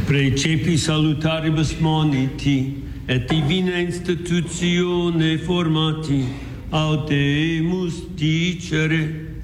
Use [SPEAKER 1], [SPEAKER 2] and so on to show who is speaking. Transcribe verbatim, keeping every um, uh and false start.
[SPEAKER 1] Precepi salutaribus moniti, et divina institutione formati, audemus dicere,